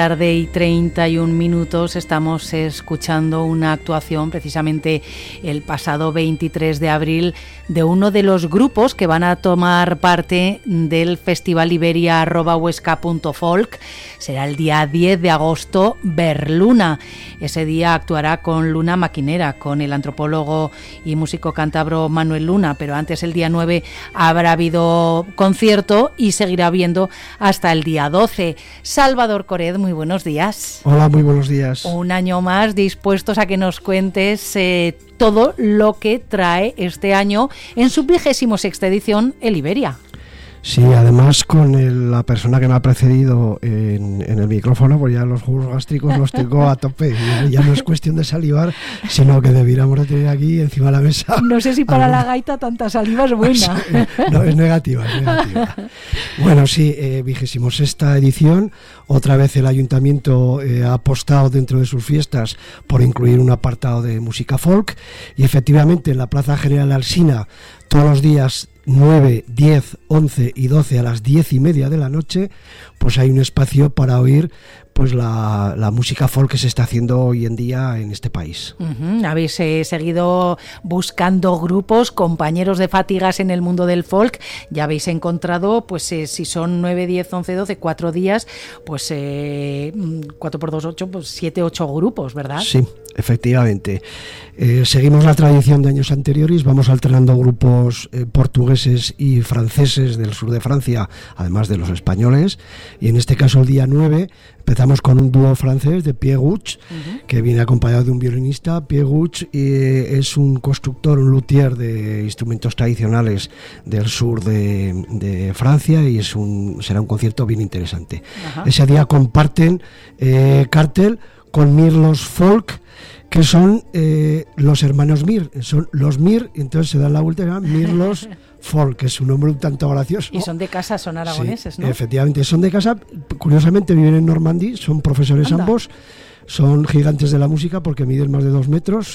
Tarde y 31 minutos estamos escuchando una actuación precisamente el pasado 23 de abril de uno de los grupos que van a tomar parte del Festival Iberia@huesca.folk. Será el día 10 de agosto, Berluna. Ese día actuará con Luna Maquinera, con el antropólogo y músico cántabro Manuel Luna, pero antes el día 9 habrá habido concierto y seguirá habiendo hasta el día 12. Salvador Cored, muy buenos días. Hola, muy buenos días. Un año más dispuestos a que nos cuentes todo lo que trae este año en su 26ª edición el Iberia. Sí, además con la persona que me ha precedido en el micrófono, pues ya los jugos gástricos los tengo a tope. Ya no es cuestión de salivar, sino que debiéramos de tener aquí encima de la mesa. No sé si para la gaita tanta saliva es buena. No, es negativa, es negativa. Bueno, sí, 26ª edición. Otra vez el ayuntamiento ha apostado dentro de sus fiestas por incluir un apartado de música folk. Y efectivamente en la Plaza General Alsina, todos los días 9, 10, 11 y 12 a las 10:30 de la noche, pues hay un espacio para oír pues la música folk que se está haciendo hoy en día en este país. Habéis seguido buscando grupos, compañeros de fatigas en el mundo del folk. Ya habéis encontrado, pues si son 9, 10, 11, 12, 4 días, pues 4 por 2, 8, pues 7, 8 grupos, ¿verdad? Sí, efectivamente. Seguimos la tradición de años anteriores, vamos alternando grupos portugueses y franceses del sur de Francia, además de los españoles, y en este caso el día 9 empezamos con un dúo francés de Pierre Gouch, que viene acompañado de un violinista. Pierre Gouch es un constructor, un luthier de instrumentos tradicionales del sur de Francia, y será un concierto bien interesante. Ajá. Ese día comparten cartel con Mirlos Folk, que son los hermanos Mir, son los Mir, entonces se dan la vuelta y llaman Mirlos Folk, que es un nombre un tanto gracioso. Y son de casa, son aragoneses, sí, ¿no? Efectivamente, son de casa, curiosamente viven en Normandía, son profesores. Anda. Ambos, son gigantes de la música porque miden más de 2 metros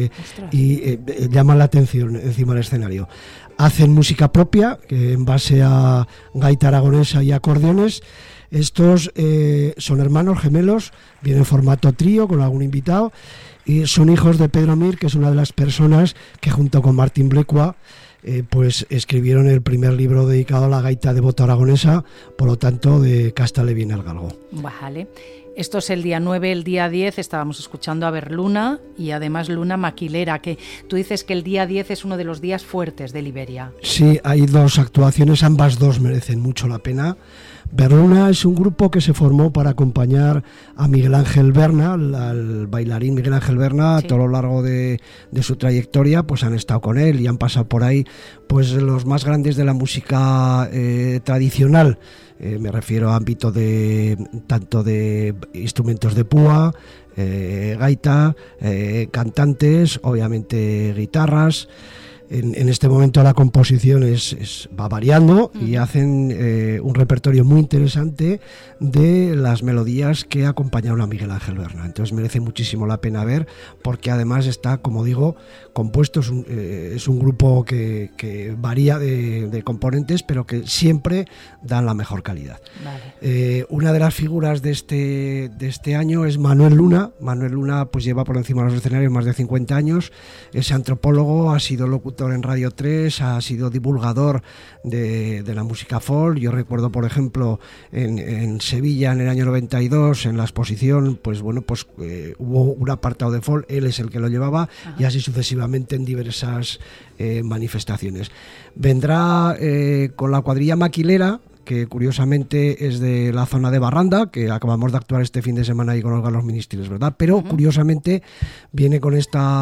y llaman la atención encima del escenario. Hacen música propia, en base a gaita aragonesa y acordeones. Estos son hermanos gemelos, vienen en formato trío con algún invitado, y son hijos de Pedro Mir, que es una de las personas que junto con Martín Blecua pues escribieron el primer libro dedicado a la gaita devota aragonesa, por lo tanto de Casta le viene el galgo. Vale. Esto es el día 9, el día 10 estábamos escuchando a Berluna y además Luna Maquilera, que tú dices que el día 10 es uno de los días fuertes de Iberia. Sí, hay 2 actuaciones, ambas 2 merecen mucho la pena. Berluna es un grupo que se formó para acompañar a Miguel Ángel Berna, al bailarín Miguel Ángel Berna, sí. A todo lo largo de su trayectoria, pues han estado con él y han pasado por ahí pues los más grandes de la música tradicional. Me refiero a ámbito tanto de instrumentos de púa, gaita, cantantes, obviamente guitarras. En este momento la composición va variando y hacen un repertorio muy interesante de las melodías que acompañaron a Miguel Ángel Berna. Entonces merece muchísimo la pena ver, porque además está, como digo, compuesto, es un grupo que varía de componentes, pero que siempre dan la mejor calidad. Vale. Una de las figuras de este año es Manuel Luna. Manuel Luna pues lleva por encima de los escenarios más de 50 años, es antropólogo, ha sido locutor en Radio 3, ha sido divulgador de la música folk. Yo recuerdo, por ejemplo, en Sevilla en el año 92, en la exposición, pues bueno, pues hubo un apartado de folk, él es el que lo llevaba. Ajá. Y así sucesivamente en diversas manifestaciones. Vendrá con la cuadrilla Maquilera, que curiosamente es de la zona de Barranda, que acabamos de actuar este fin de semana ahí con Olga Los Ministros, ¿verdad? Pero curiosamente viene con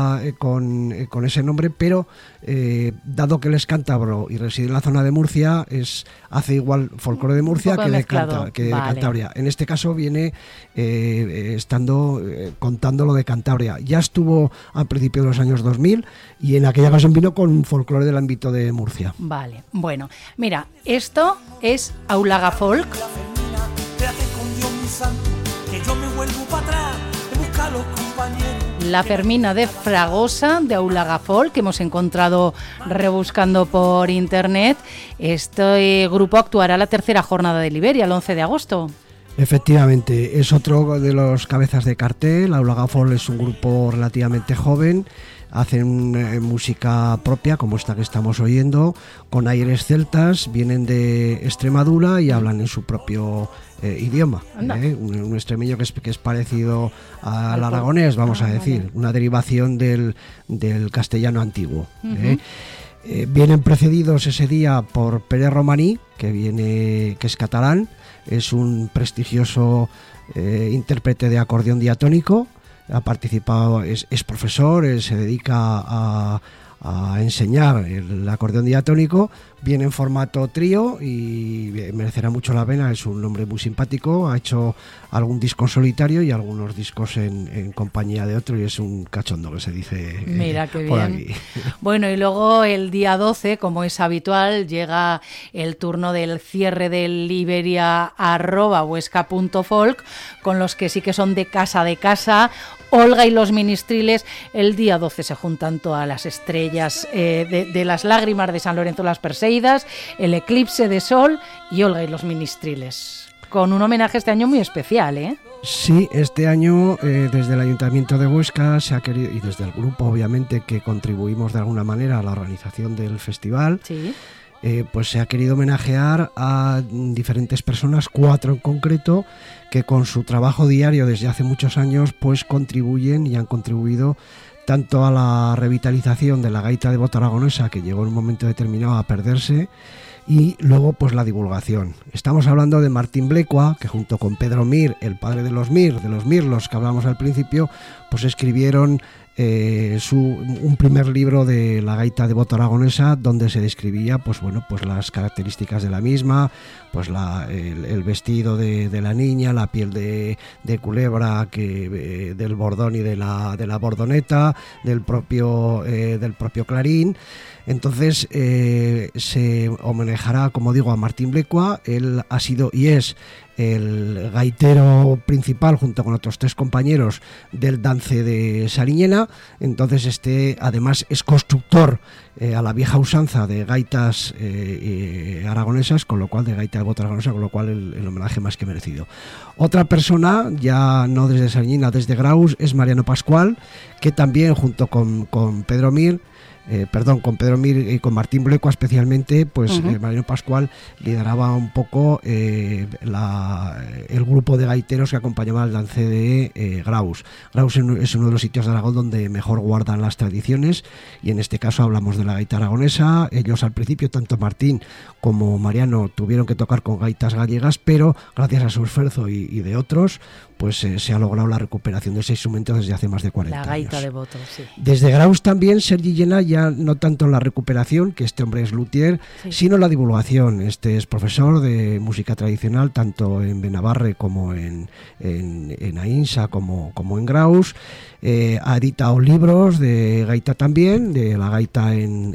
ese nombre, pero dado que él es cántabro y reside en la zona de Murcia, hace igual folclore de Murcia que de Cantabria. En este caso viene contando lo de Cantabria. Ya estuvo al principio de los años 2000 y en aquella ocasión vino con folclore del ámbito de Murcia. Vale, bueno, mira, esto es Aulaga Folk. La Fermina de Fragosa, de Aulaga Folk, que hemos encontrado rebuscando por internet. Este grupo actuará la tercera jornada de Iberia, el 11 de agosto. Efectivamente, es otro de los cabezas de cartel. Aula Gafol es un grupo relativamente joven, hacen música propia como esta que estamos oyendo, con aires celtas, vienen de Extremadura y hablan en su propio idioma, un extremeño que es parecido al aragonés, vamos a decir, una derivación del castellano antiguo. Vienen precedidos ese día por Pere Romaní, que es catalán, es un prestigioso intérprete de acordeón diatónico, ha participado, es profesor, se dedica a enseñar el acordeón diatónico, viene en formato trío y merecerá mucho la pena. Es un hombre muy simpático, ha hecho algún disco solitario y algunos discos en compañía de otro, y es un cachondo, que se dice. Mira qué por bien. aquí. Bueno, y luego el día 12, como es habitual, llega el turno del cierre del Iberia@huesca.folk, con los que sí que son de casa. Olga y los Ministriles. El día 12 se juntan todas las estrellas de las lágrimas de San Lorenzo las Perseidas, el eclipse de sol y Olga y los Ministriles, con un homenaje este año muy especial, ¿eh? Sí, este año desde el Ayuntamiento de Huesca se ha querido, y desde el grupo obviamente que contribuimos de alguna manera a la organización del festival, sí. Pues se ha querido homenajear a diferentes personas, 4 en concreto, que con su trabajo diario desde hace muchos años pues contribuyen y han contribuido tanto a la revitalización de la gaita de bota aragonesa, que llegó en un momento determinado a perderse, y luego pues la divulgación. Estamos hablando de Martín Blecua, que junto con Pedro Mir, el padre de los Mirlos que hablamos al principio, pues escribieron un primer libro de la gaita de bota aragonesa, donde se describía pues las características de la misma, pues el vestido de la niña, la piel de culebra del bordón y de la bordoneta, del propio clarín. Entonces se homenajeará, como digo, a Martín Blecua. Él ha sido y es el gaitero principal, junto con otros 3 compañeros, del dance de Sariñena. Entonces además es constructor a la vieja usanza de gaitas aragonesas, con lo cual de gaita de bota aragonesa, con lo cual el homenaje más que merecido. Otra persona, ya no desde Sariñena, desde Graus, es Mariano Pascual, que también junto con Pedro Mir, con Pedro Mir y con Martín Blecua especialmente, pues Mariano Pascual lideraba un poco el grupo de gaiteros que acompañaba al dance de Graus. Graus es uno de los sitios de Aragón donde mejor guardan las tradiciones, y en este caso hablamos de la gaita aragonesa. Ellos al principio, tanto Martín como Mariano, tuvieron que tocar con gaitas gallegas, pero gracias a su esfuerzo y de otros, pues se ha logrado la recuperación de ese instrumento desde hace más de 40 años. La gaita de voto, sí. Desde Graus también, Sergi Llena, ya no tanto en la recuperación, que este hombre es luthier, sí, sino la divulgación. Este es profesor de música tradicional, tanto en Benabarre como en Ainsa, como en Graus. Ha editado libros de gaita también, de la gaita en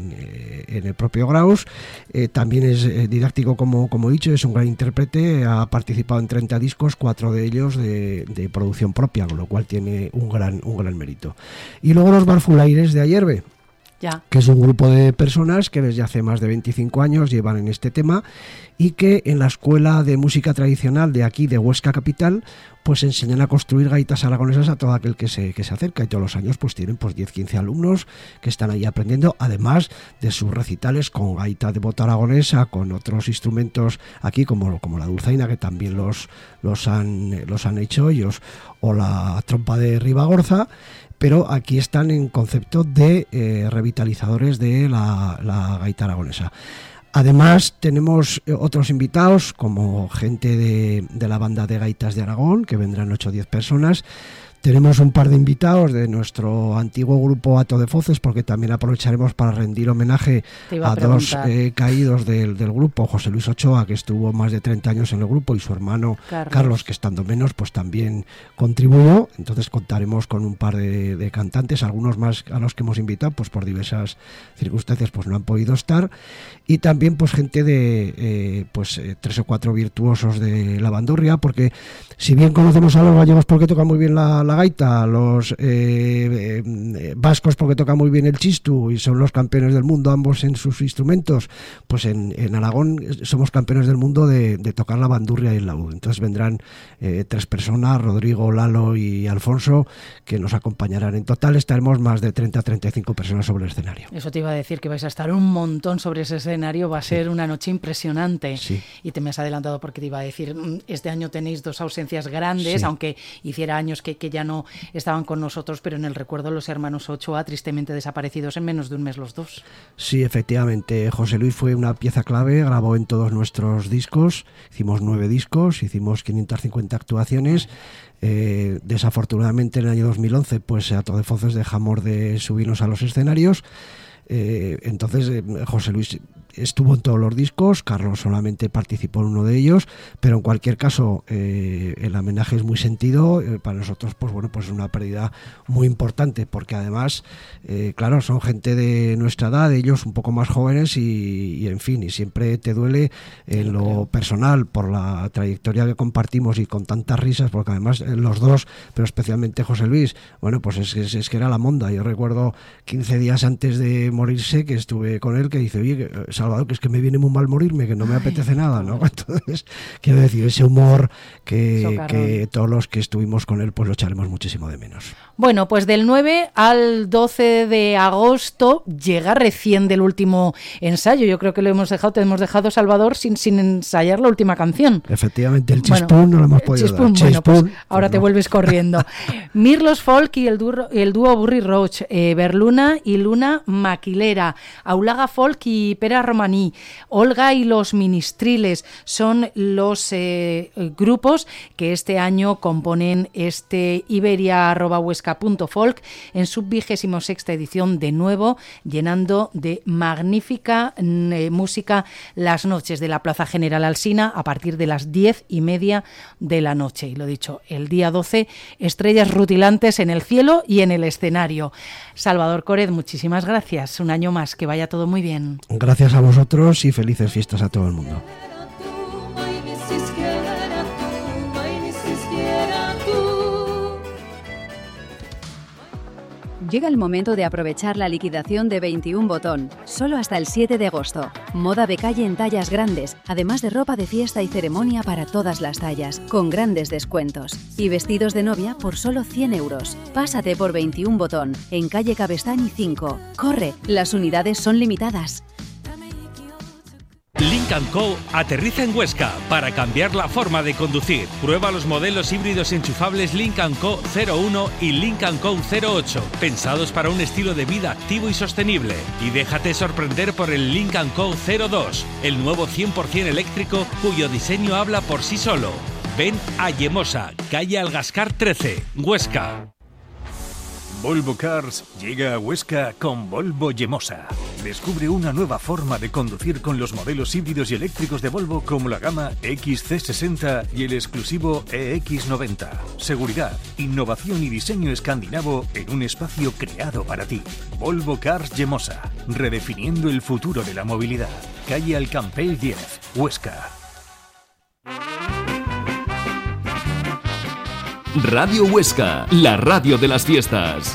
el propio Graus. También es didáctico, como he dicho, es un gran intérprete, ha participado en 30 discos, 4 de ellos de producción propia, con lo cual tiene un gran mérito. Y luego los Barfulaires de Ayerbe, que es un grupo de personas que desde hace más de 25 años llevan en este tema, y que en la Escuela de Música Tradicional de aquí, de Huesca Capital, pues enseñan a construir gaitas aragonesas a todo aquel que se acerca, y todos los años pues tienen 10-15 alumnos que están ahí aprendiendo, además de sus recitales con gaita de bota aragonesa, con otros instrumentos aquí como la dulzaina, que también los han hecho ellos, o la trompa de Ribagorza. Pero aquí están en concepto de revitalizadores de la gaita aragonesa. Además tenemos otros invitados, como gente de la banda de gaitas de Aragón, que vendrán 8 o 10 personas. Tenemos un par de invitados de nuestro antiguo grupo Hato de Foces, porque también aprovecharemos para rendir homenaje a 2 caídos del grupo, José Luis Ochoa, que estuvo más de 30 años en el grupo, y su hermano Carlos, que estando menos, pues también contribuyó. Entonces contaremos con un par de cantantes, algunos más a los que hemos invitado, pues por diversas circunstancias pues no han podido estar, y también pues gente de 3 o 4 virtuosos de la bandurria, porque si bien conocemos a los gallegos porque tocan muy bien la la gaita, los vascos porque tocan muy bien el chistu y son los campeones del mundo ambos en sus instrumentos, pues en Aragón somos campeones del mundo de tocar la bandurria y el laúd. Entonces vendrán 3 personas, Rodrigo, Lalo y Alfonso, que nos acompañarán. En total estaremos más de 30-35 personas sobre el escenario. Eso te iba a decir, que vais a estar un montón sobre ese escenario, va a ser una noche impresionante. Sí. Y te me has adelantado porque te iba a decir, este año tenéis 2 ausencias grandes, aunque hiciera años que ya no estaban con nosotros, pero en el recuerdo los hermanos Ochoa, tristemente desaparecidos en menos de un mes los 2. Sí, efectivamente, José Luis fue una pieza clave, grabó en todos nuestros discos, hicimos 9 discos, hicimos 550 actuaciones. Desafortunadamente en el año 2011 pues a todas voces dejamos de subirnos a los escenarios. Entonces José Luis estuvo en todos los discos, Carlos solamente participó en uno de ellos, pero en cualquier caso el homenaje es muy sentido. Para nosotros pues bueno, pues es una pérdida muy importante, porque además claro, son gente de nuestra edad, ellos un poco más jóvenes y en fin, y siempre te duele en lo personal por la trayectoria que compartimos y con tantas risas, porque además los dos, pero especialmente José Luis, bueno, pues es que era la monda. Yo recuerdo 15 días antes de morirse que estuve con él, que dice, oye, Salvador, que es que me viene muy mal morirme, que no me apetece nada, ¿no? Entonces, quiero decir, ese humor que todos los que estuvimos con él, pues lo echaremos muchísimo de menos. Bueno, pues del 9 al 12 de agosto llega recién del último ensayo. Yo creo que te hemos dejado, Salvador, sin ensayar la última canción. Efectivamente, el chispún no lo hemos podido dar. Bueno, pues ahora te vuelves corriendo. Mirlos Folk y el dúo Burri Roach, Berluna y Luna Maquilera, Aulaga Folk y Pera Romaní, Olga y los Ministriles son los grupos que este año componen este iberia@huesca.folk en su 26ª edición, de nuevo llenando de magnífica música las noches de la Plaza General Alsina a partir de las 10:30 de la noche. Y lo dicho, el día 12, estrellas rutilantes en el cielo y en el escenario. Salvador Coret, muchísimas gracias. Un año más, que vaya todo muy bien. Gracias a vosotros y felices fiestas a todo el mundo. Llega el momento de aprovechar la liquidación de 21 Botón, solo hasta el 7 de agosto. Moda de calle en tallas grandes, además de ropa de fiesta y ceremonia para todas las tallas, con grandes descuentos. Y vestidos de novia por solo 100 euros. Pásate por 21 Botón, en calle Cabestany 5. ¡Corre! Las unidades son limitadas. Lynk & Co aterriza en Huesca para cambiar la forma de conducir. Prueba los modelos híbridos enchufables Lynk & Co 01 y Lynk & Co 08, pensados para un estilo de vida activo y sostenible. Y déjate sorprender por el Lynk & Co 02, el nuevo 100% eléctrico cuyo diseño habla por sí solo. Ven a Yemosa, calle Algascar 13, Huesca. Volvo Cars llega a Huesca con Volvo Yemosa. Descubre una nueva forma de conducir con los modelos híbridos y eléctricos de Volvo, como la gama XC60 y el exclusivo EX90. Seguridad, innovación y diseño escandinavo en un espacio creado para ti. Volvo Cars Yemosa, redefiniendo el futuro de la movilidad. Calle Alcampell 10, Huesca. Radio Huesca, la radio de las fiestas.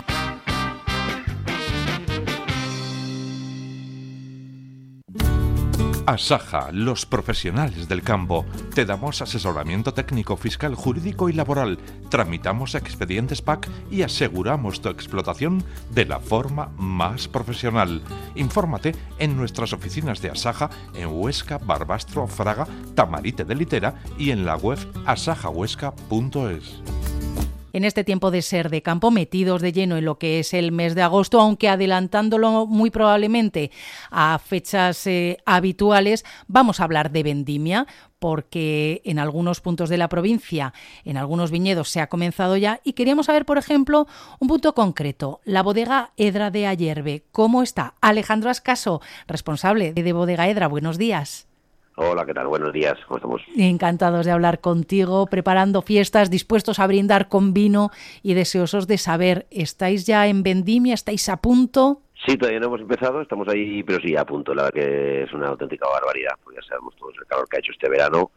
Asaja, los profesionales del campo. Te damos asesoramiento técnico, fiscal, jurídico y laboral. Tramitamos expedientes PAC y aseguramos tu explotación de la forma más profesional. Infórmate en nuestras oficinas de Asaja en Huesca, Barbastro, Fraga, Tamarite de Litera y en la web asajahuesca.es. En este tiempo de ser de campo, metidos de lleno en lo que es el mes de agosto, aunque adelantándolo muy probablemente a fechas habituales, vamos a hablar de vendimia, porque en algunos puntos de la provincia, en algunos viñedos se ha comenzado ya, y queríamos saber, por ejemplo, un punto concreto, la bodega Edra de Ayerbe. ¿Cómo está? Alejandro Ascaso, responsable de Bodega Edra, buenos días. Hola, ¿qué tal? Buenos días, ¿cómo estamos? Encantados de hablar contigo, preparando fiestas, dispuestos a brindar con vino y deseosos de saber, ¿estáis ya en vendimia? ¿Estáis a punto? Sí, todavía no hemos empezado, estamos ahí, pero sí, a punto. La verdad que es una auténtica barbaridad, porque ya sabemos todos el calor que ha hecho este verano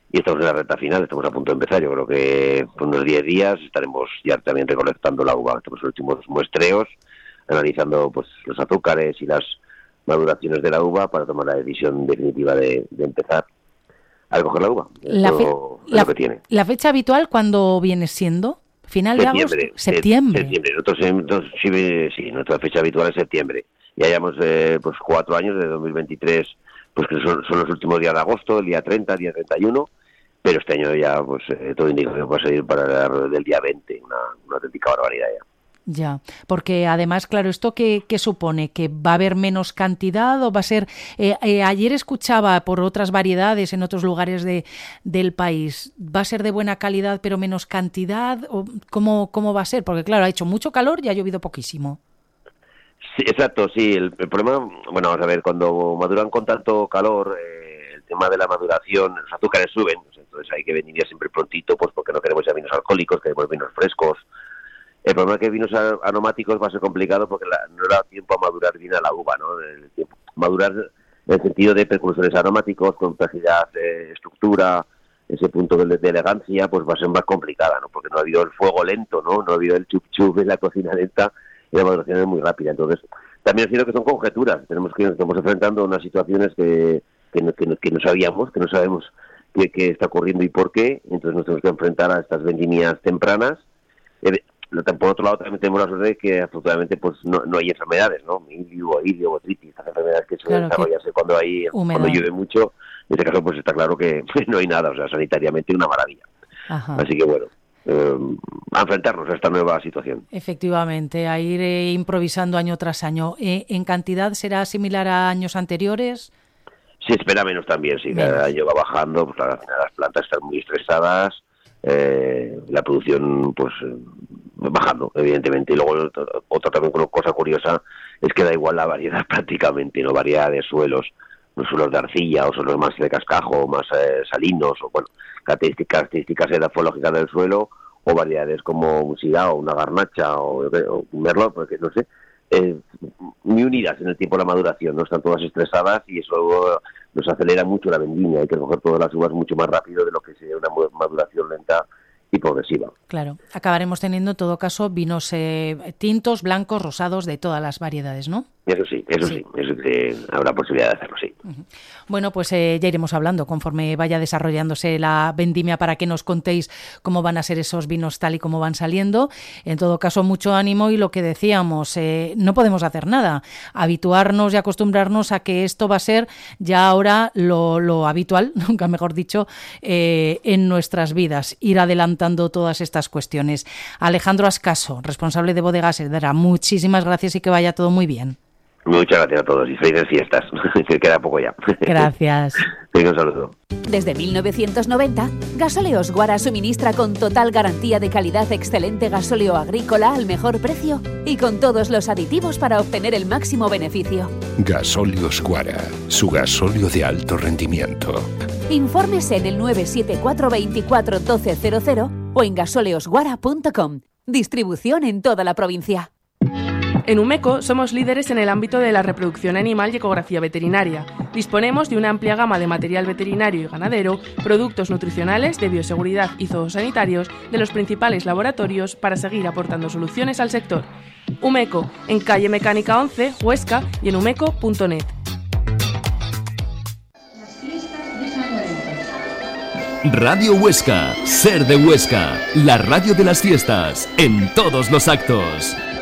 y estamos en la recta final, estamos a punto de empezar. Yo creo que por unos 10 días estaremos ya también recolectando la uva. Estamos en los últimos muestreos, analizando pues los azúcares y las maduraciones de la uva para tomar la decisión definitiva de empezar a recoger la uva. Lo que tiene. ¿La fecha habitual cuándo viene siendo? ¿Final de agosto? Septiembre. Nosotros sí, nuestra fecha habitual es septiembre. Ya llevamos pues 4 años, de 2023, pues que son los últimos días de agosto, el día 30, el día 31, pero este año ya pues todo indica que va a salir para el del día 20, una auténtica barbaridad ya. Ya, porque además, claro, ¿esto qué supone? ¿Que va a haber menos cantidad o va a ser...? Ayer escuchaba por otras variedades en otros lugares del país, ¿va a ser de buena calidad pero menos cantidad? ¿O cómo va a ser? Porque claro, ha hecho mucho calor y ha llovido poquísimo. Sí, exacto, sí. El problema, bueno, vamos a ver, cuando maduran con tanto calor, el tema de la maduración, los azúcares suben, pues entonces hay que venir ya siempre prontito, pues porque no queremos ya vinos alcohólicos, queremos vinos frescos. El problema es que vinos aromáticos va a ser complicado porque no da tiempo a madurar bien a la uva, ¿no? Madurar en el sentido de precursores aromáticos, complejidad, estructura, ese punto de elegancia, pues va a ser más complicada, ¿no? Porque no ha habido el fuego lento, ¿no? No ha habido el chup-chup en la cocina lenta y la maduración es muy rápida. Entonces, también es cierto que son conjeturas. Estamos enfrentando unas situaciones que no sabíamos, que no sabemos qué está ocurriendo y por qué. Entonces nos tenemos que enfrentar a estas vendimias tempranas. Por otro lado, también tenemos la suerte de que afortunadamente pues no hay enfermedades, ¿no? Milio, botritis, estas enfermedades que suelen desarrollarse cuando llueve mucho. En este caso, pues está claro que no hay nada, o sea, sanitariamente una maravilla. Ajá. Así que bueno, a enfrentarnos a esta nueva situación. Efectivamente, a ir improvisando año tras año. ¿En cantidad será similar a años anteriores? Se espera menos también, sí, cada año va bajando, pues al final las plantas están muy estresadas, la producción pues bajando, evidentemente. Y luego otra también cosa curiosa es que da igual la variedad prácticamente, no variedad de suelos, los suelos de arcilla o suelos más de cascajo, más salinos, o bueno, características edafológicas del suelo, o variedades como un sirá o una garnacha o un merlot, porque no sé, muy unidas en el tiempo de la maduración, no están todas estresadas y eso nos acelera mucho la vendimia. Hay que recoger todas las uvas mucho más rápido de lo que sería una maduración lenta y progresiva. Claro, acabaremos teniendo en todo caso vinos tintos, blancos, rosados, de todas las variedades, ¿no? Eso sí, habrá posibilidad de hacerlo, sí. Bueno, pues ya iremos hablando conforme vaya desarrollándose la vendimia para que nos contéis cómo van a ser esos vinos tal y como van saliendo. En todo caso, mucho ánimo y lo que decíamos, no podemos hacer nada. Habituarnos y acostumbrarnos a que esto va a ser ya ahora lo habitual, nunca mejor dicho, en nuestras vidas. Ir adelantando todas estas cuestiones. Alejandro Ascaso, responsable de Bodegas Herrera, muchísimas gracias y que vaya todo muy bien. Muchas gracias a todos y felices fiestas, que queda poco ya. Gracias. Venga, un saludo. Desde 1990, Gasóleos Guara suministra con total garantía de calidad excelente gasóleo agrícola al mejor precio y con todos los aditivos para obtener el máximo beneficio. Gasóleos Guara, su gasóleo de alto rendimiento. Infórmese en el 974 24 1200 o en gasóleosguara.com. Distribución en toda la provincia. En Umeco somos líderes en el ámbito de la reproducción animal y ecografía veterinaria. Disponemos de una amplia gama de material veterinario y ganadero, productos nutricionales, de bioseguridad y zoosanitarios de los principales laboratorios para seguir aportando soluciones al sector. Umeco, en calle Mecánica 11, Huesca y en umeco.net. Radio Huesca, Ser de Huesca, la radio de las fiestas, en todos los actos.